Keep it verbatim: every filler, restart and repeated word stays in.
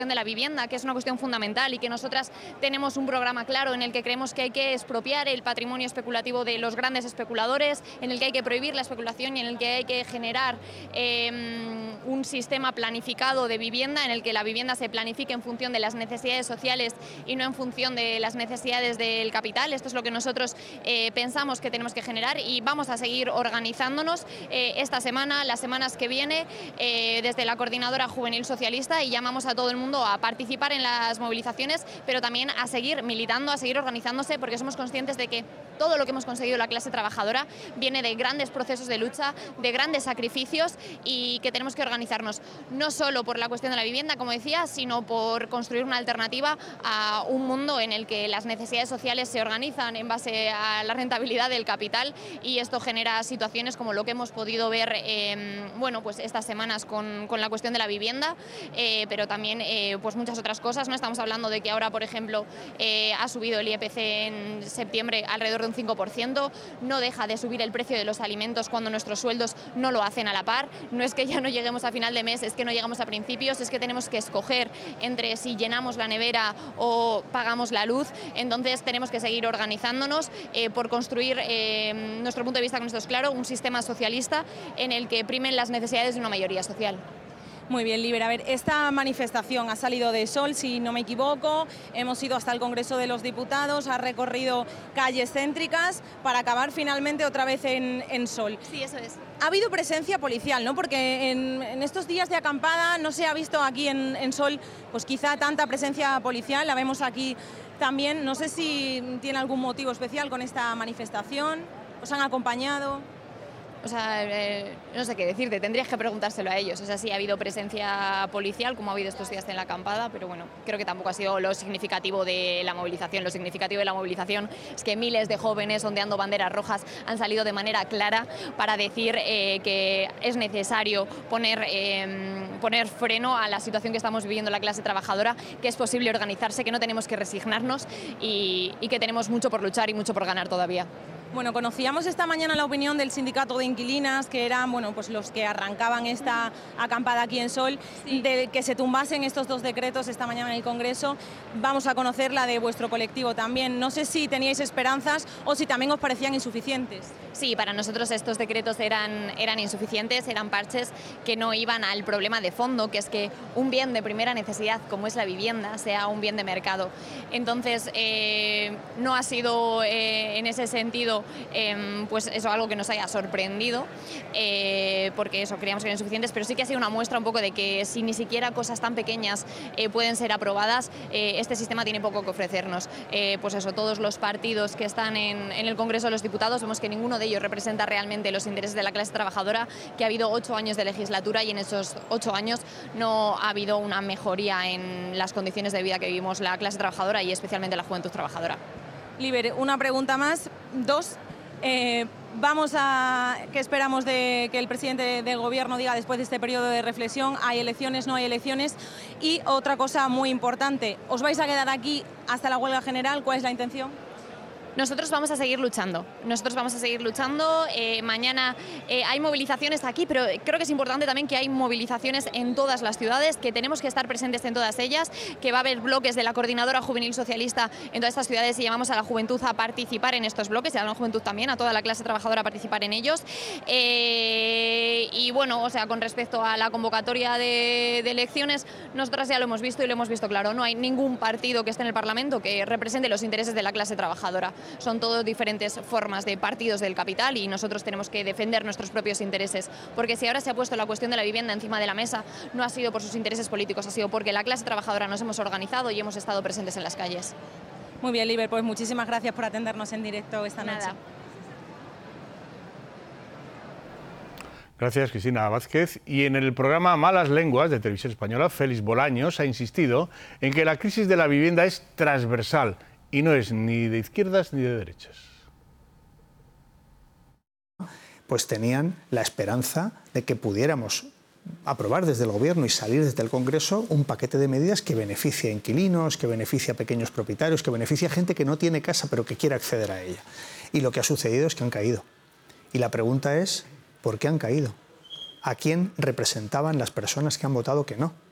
de la vivienda, que es una cuestión fundamental y que nosotras tenemos un programa claro en el que creemos que hay que expropiar el patrimonio especulativo de los grandes especuladores, en el que hay que prohibir la especulación y en el que hay que generar eh, un sistema planificado de vivienda en el que la vivienda se planifique en función de las necesidades sociales y no en función de las necesidades del capital. Esto es lo que nosotros eh, pensamos que tenemos que generar y vamos a seguir organizándonos eh, esta semana, las semanas que viene, eh, desde la Coordinadora Juvenil Socialista, y llamamos a todo el mundo a participar en las movilizaciones, pero también a seguir militando, a seguir organizándose, porque somos conscientes de que todo lo que hemos conseguido la clase trabajadora viene de grandes procesos de lucha, de grandes sacrificios, y que tenemos que organizarnos no solo por la cuestión de la vivienda, como decía, sino por construir una alternativa a un mundo en el que las necesidades sociales se organizan en base a la rentabilidad del capital, y esto genera situaciones como lo que hemos podido ver eh, bueno, pues estas semanas con, con la cuestión de la vivienda, eh, pero también eh, pues muchas otras cosas. No estamos hablando de que ahora, por ejemplo, eh, ha subido el I P C en septiembre alrededor de un cinco por ciento, no deja de subir el precio de los alimentos cuando nuestros sueldos no lo hacen a la par. No es que ya no lleguemos a final de mes, es que no llegamos a principios, es que tenemos que escoger entre si llenamos la nevera o pagamos la luz. Entonces tenemos que seguir organizándonos eh, por construir, eh, nuestro punto de vista con esto es claro, un sistema socialista en el que primen las necesidades de una mayoría social. Muy bien, Liber. A ver, esta manifestación ha salido de Sol, si no me equivoco, hemos ido hasta el Congreso de los Diputados, ha recorrido calles céntricas para acabar finalmente otra vez en, en Sol. Sí, eso es. Ha habido presencia policial, ¿no? Porque en, en estos días de acampada no se ha visto aquí en, en Sol, pues quizá tanta presencia policial, la vemos aquí también. No sé si tiene algún motivo especial con esta manifestación, ¿os han acompañado? O sea, eh, no sé qué decirte, tendrías que preguntárselo a ellos. O sea, sí ha habido presencia policial, como ha habido estos días en la acampada, pero bueno, creo que tampoco ha sido lo significativo de la movilización. Lo significativo de la movilización es que miles de jóvenes ondeando banderas rojas han salido de manera clara para decir eh, que es necesario poner, eh, poner freno a la situación que estamos viviendo la clase trabajadora, que es posible organizarse, que no tenemos que resignarnos y, y que tenemos mucho por luchar y mucho por ganar todavía. Bueno, conocíamos esta mañana la opinión del sindicato de inquilinas, que eran bueno, pues los que arrancaban esta acampada aquí en Sol, sí, de que se tumbasen estos dos decretos esta mañana en el Congreso. Vamos a conocer la de vuestro colectivo también. No sé si teníais esperanzas o si también os parecían insuficientes. Sí, para nosotros estos decretos eran, eran insuficientes, eran parches que no iban al problema de fondo, que es que un bien de primera necesidad como es la vivienda sea un bien de mercado. Entonces, eh, no ha sido eh, en ese sentido Eh, pues eso, algo que nos haya sorprendido, eh, porque eso, creíamos que eran insuficientes, pero sí que ha sido una muestra un poco de que si ni siquiera cosas tan pequeñas eh, pueden ser aprobadas, eh, este sistema tiene poco que ofrecernos. Eh, pues eso, todos los partidos que están en, en el Congreso de los Diputados, vemos que ninguno de ellos representa realmente los intereses de la clase trabajadora, que ha habido ocho años de legislatura y en esos ocho años no ha habido una mejoría en las condiciones de vida que vivimos la clase trabajadora y especialmente la juventud trabajadora. Liber, una pregunta más. Dos, eh, vamos a... ¿qué esperamos de que el presidente del Gobierno diga después de este periodo de reflexión? ¿Hay elecciones, no hay elecciones? Y otra cosa muy importante, ¿os vais a quedar aquí hasta la huelga general? ¿Cuál es la intención? Nosotros vamos a seguir luchando, nosotros vamos a seguir luchando. Eh, mañana eh, hay movilizaciones aquí, pero creo que es importante también que hay movilizaciones en todas las ciudades, que tenemos que estar presentes en todas ellas, que va a haber bloques de la Coordinadora Juvenil Socialista en todas estas ciudades y llamamos a la juventud a participar en estos bloques, y a la juventud también, a toda la clase trabajadora a participar en ellos. Eh, y bueno, o sea, con respecto a la convocatoria de, de elecciones, nosotras ya lo hemos visto y lo hemos visto claro, no hay ningún partido que esté en el Parlamento que represente los intereses de la clase trabajadora. Son todos diferentes formas de partidos del capital y nosotros tenemos que defender nuestros propios intereses, porque si ahora se ha puesto la cuestión de la vivienda encima de la mesa, no ha sido por sus intereses políticos, ha sido porque la clase trabajadora nos hemos organizado y hemos estado presentes en las calles. Muy bien, Liber, pues muchísimas gracias por atendernos en directo esta noche. Nada. Gracias, Cristina Vázquez. Y en el programa Malas Lenguas de Televisión Española, Félix Bolaños ha insistido en que la crisis de la vivienda es transversal y no es ni de izquierdas ni de derechas. Pues tenían la esperanza de que pudiéramos aprobar desde el Gobierno y salir desde el Congreso un paquete de medidas que beneficie a inquilinos, que beneficie a pequeños propietarios, que beneficie a gente que no tiene casa pero que quiere acceder a ella. Y lo que ha sucedido es que han caído. Y la pregunta es, ¿por qué han caído? ¿A quién representaban las personas que han votado que no?